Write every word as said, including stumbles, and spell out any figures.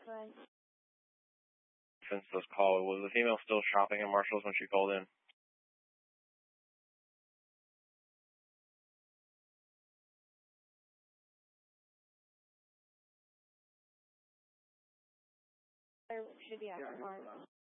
Right. Since this call, was the female still shopping at Marshall's when she called in? Or should be after Mark.